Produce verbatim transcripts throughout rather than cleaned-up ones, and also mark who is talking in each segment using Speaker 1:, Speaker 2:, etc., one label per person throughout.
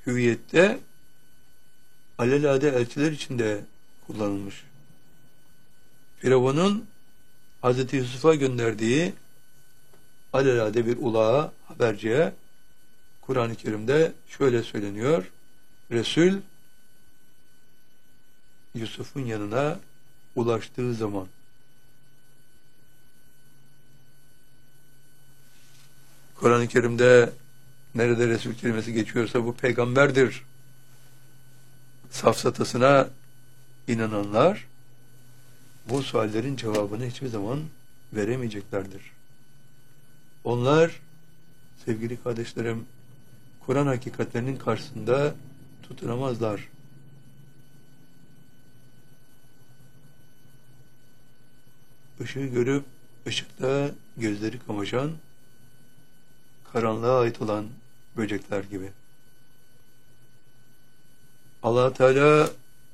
Speaker 1: hüviyette alelade elçiler içinde kullanılmış. Firavun'un Hazreti Yusuf'a gönderdiği alelade bir ulağa, haberciye Kur'an-ı Kerim'de şöyle söyleniyor: Resul Yusuf'un yanına ulaştığı zaman Kur'an-ı Kerim'de nerede Resul kelimesi geçiyorsa bu peygamberdir safsatasına inananlar bu suallerin cevabını hiçbir zaman veremeyeceklerdir. Onlar, sevgili kardeşlerim, Kur'an hakikatlerinin karşısında tutunamazlar. Işığı görüp ışıkta gözleri kamaşan, karanlığa ait olan böcekler gibi. Allah Teala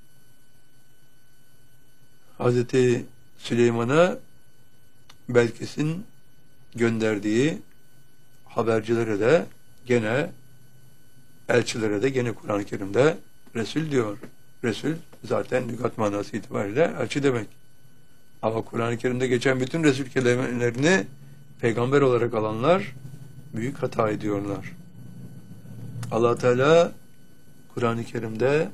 Speaker 1: Hazreti Süleyman'a Belkis'in gönderdiği habercilere de gene elçilere de gene Kur'an-ı Kerim'de Resul diyor. Resul zaten lügat manası itibariyle elçi demek. Ama Kur'an-ı Kerim'de geçen bütün Resul kelimelerini peygamber olarak alanlar büyük hata ediyorlar. Allah Teala Kur'an-ı Kerim'de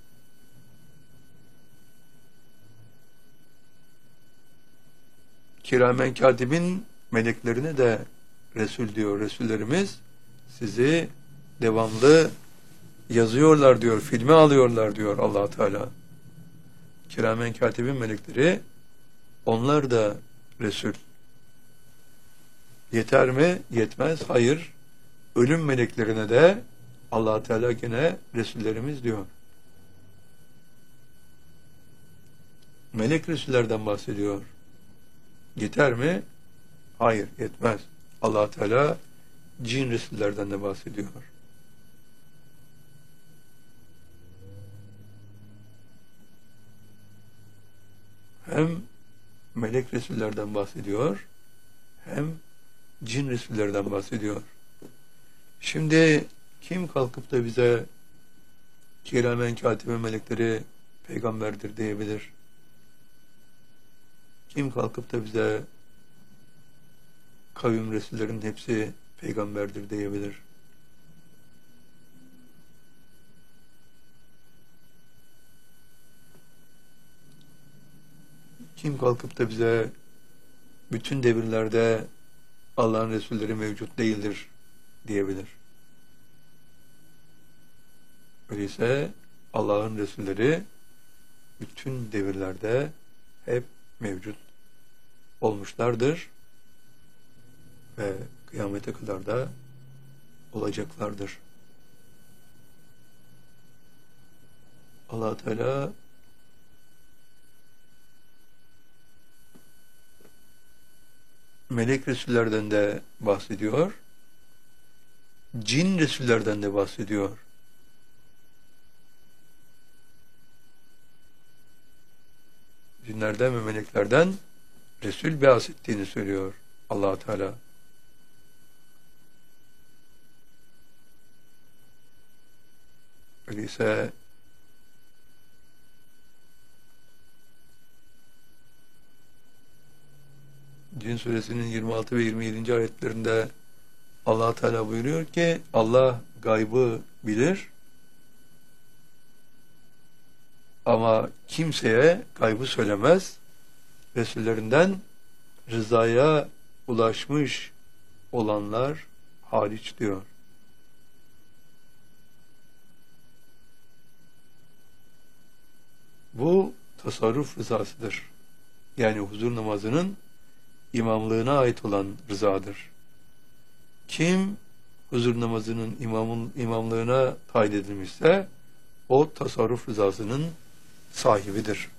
Speaker 1: kiramen katibin meleklerine de Resul diyor. Resullerimiz sizi devamlı yazıyorlar diyor, filme alıyorlar diyor Allah Teala. Kiramen katibin melekleri, onlar da Resul. Yeter mi? Yetmez. Hayır. Ölüm meleklerine de Allah Teala gene Resullerimiz diyor. Melek Resullerden bahsediyor. Yeter mi? Hayır, yetmez. Allah Teala cin Resullerden de bahsediyor. Hem melek Resullerden bahsediyor, hem cin Resullerden bahsediyor. Şimdi kim kalkıp da bize kiramen katibe melekleri peygamberdir diyebilir? Kim kalkıp da bize kavim Resullerin hepsi peygamberdir diyebilir? Kim kalkıp da bize bütün devirlerde Allah'ın Resulleri mevcut değildir diyebilir? Öyleyse Allah'ın Resulleri bütün devirlerde hep mevcut olmuşlardır ve kıyamete kadar da olacaklardır. Allah Teala melek Resullerden de bahsediyor, cin Resullerden de bahsediyor. Cinlerden ve meleklerden Resul bahsettiğini söylüyor Allah Teala. Öyleyse Cin suresinin yirmi altı ve yirmi yedinci ayetlerinde Allah Teala buyuruyor ki Allah gaybı bilir ama kimseye gaybı söylemez. Resullerinden rızaya ulaşmış olanlar hariç diyor. Bu tasarruf rızasıdır. Yani huzur namazının imamlığına ait olan rızadır. Kim huzur namazının imamın, imamlığına tayin edilmişse o tasarruf rızasının sahibidir.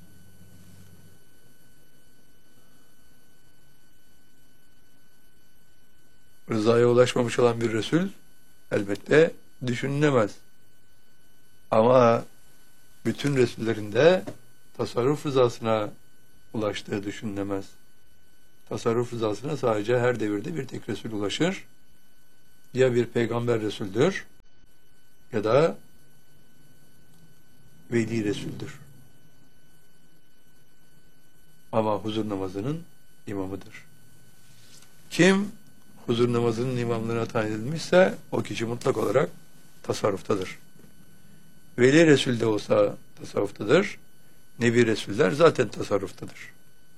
Speaker 1: Rızaya ulaşmamış olan bir Resul elbette düşünülemez. Ama bütün Resullerin de tasarruf rızasına ulaştığı düşünülemez. Tasarruf rızasına sadece her devirde bir tek Resul ulaşır. Ya bir peygamber Resul'dür ya da veli Resul'dür. Ama huzur namazının imamıdır. Kim huzur namazının imamlığına tayin edilmişse o kişi mutlak olarak tasarruftadır. Veli Resul de olsa tasarruftadır. Nebi Resuller zaten tasarruftadır.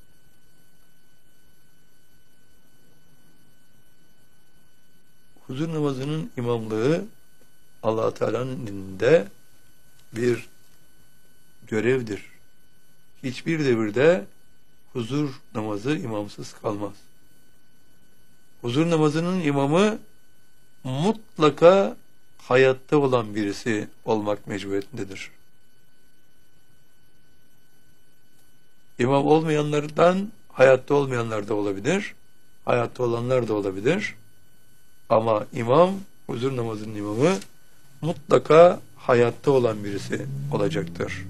Speaker 1: Huzur namazının imamlığı Allah-u Teala'nın indinde bir görevdir. Hiçbir devirde huzur namazı imamsız kalmaz. Huzur namazının imamı mutlaka hayatta olan birisi olmak mecburiyetindedir. İmam olmayanlardan hayatta olmayanlar da olabilir, hayatta olanlar da olabilir. Ama imam, huzur namazının imamı mutlaka hayatta olan birisi olacaktır.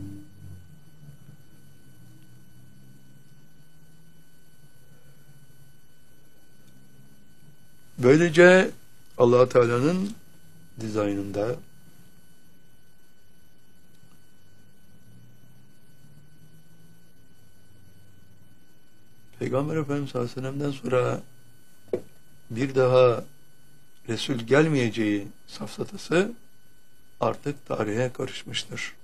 Speaker 1: Böylece Allah Teala'nın dizaynında Peygamber Efendimiz sallallahu aleyhi ve sellem'den sonra bir daha Resul gelmeyeceği safsatası artık tarihe karışmıştır.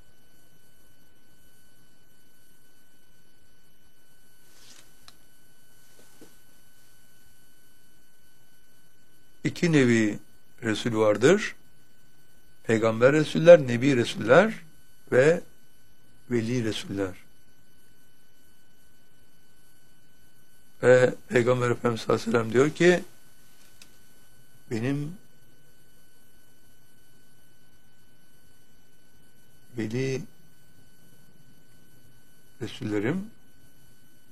Speaker 1: İki nevi Resul vardır. Peygamber Resuller, Nebi Resuller ve Veli Resuller. Ve Peygamber Efendimiz sallallahu aleyhi ve sellem diyor ki benim Veli Resullerim